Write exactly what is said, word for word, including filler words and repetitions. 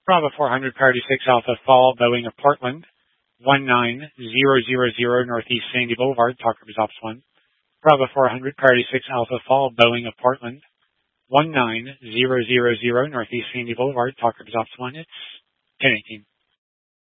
Bravo four hundred, priority six Alpha Fall, Boeing of Portland, one nine zero zero zero Northeast Sandy Boulevard, Talker Ops one. Bravo four hundred, priority six Alpha Fall, Boeing of Portland, one nine zero zero zero Northeast Sandy Boulevard, Talker Ops one. It's ten eighteen.